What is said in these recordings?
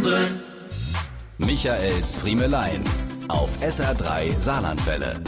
mittendrin. Michaels Friemelein auf SR3 Saarlandwelle.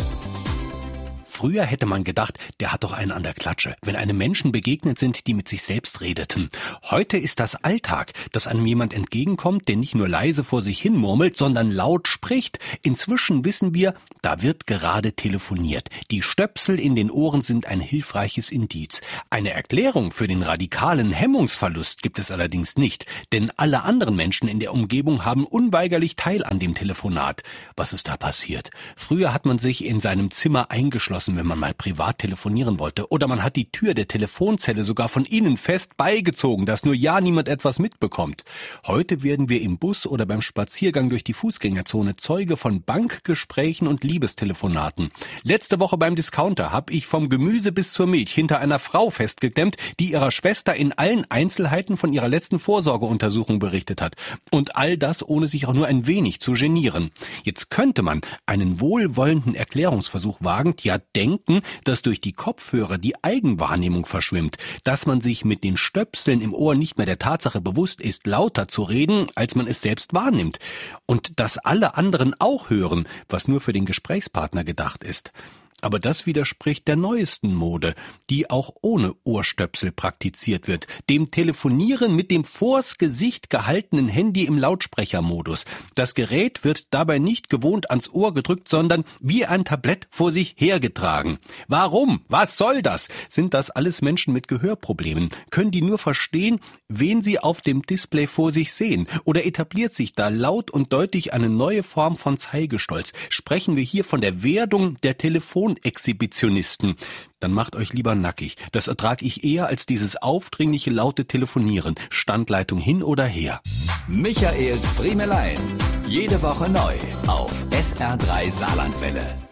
Früher hätte man gedacht, der hat doch einen an der Klatsche, wenn einem Menschen begegnet sind, die mit sich selbst redeten. Heute ist das Alltag, dass einem jemand entgegenkommt, der nicht nur leise vor sich hin murmelt, sondern laut spricht. Inzwischen wissen wir, da wird gerade telefoniert. Die Stöpsel in den Ohren sind ein hilfreiches Indiz. Eine Erklärung für den radikalen Hemmungsverlust gibt es allerdings nicht, denn alle anderen Menschen in der Umgebung haben unweigerlich Teil an dem Telefonat. Was ist da passiert? Früher hat man sich in seinem Zimmer eingeschlossen, wenn man mal privat telefonieren wollte. Oder man hat die Tür der Telefonzelle sogar von innen fest beigezogen, dass nur ja niemand etwas mitbekommt. Heute werden wir im Bus oder beim Spaziergang durch die Fußgängerzone Zeuge von Bankgesprächen und Liebestelefonaten. Letzte Woche beim Discounter habe ich vom Gemüse bis zur Milch hinter einer Frau festgeklemmt, die ihrer Schwester in allen Einzelheiten von ihrer letzten Vorsorgeuntersuchung berichtet hat. Und all das, ohne sich auch nur ein wenig zu genieren. Jetzt könnte man einen wohlwollenden Erklärungsversuch wagen, ja denken, dass durch die Kopfhörer die Eigenwahrnehmung verschwimmt, dass man sich mit den Stöpseln im Ohr nicht mehr der Tatsache bewusst ist, lauter zu reden, als man es selbst wahrnimmt. Und dass alle anderen auch hören, was nur für den Gesprächspartner gedacht ist. Aber das widerspricht der neuesten Mode, die auch ohne Ohrstöpsel praktiziert wird, dem Telefonieren mit dem vors Gesicht gehaltenen Handy im Lautsprechermodus. Das Gerät wird dabei nicht gewohnt ans Ohr gedrückt, sondern wie ein Tablett vor sich hergetragen. Warum? Was soll das? Sind das alles Menschen mit Gehörproblemen? Können die nur verstehen, wen sie auf dem Display vor sich sehen? Oder etabliert sich da laut und deutlich eine neue Form von Zeigestolz? Sprechen wir hier von der Werdung der Telefonexhibitionisten? Dann macht euch lieber nackig. Das ertrage ich eher als dieses aufdringliche laute Telefonieren. Standleitung hin oder her. Michaels Friemelein. Jede Woche neu auf SR3 Saarlandwelle.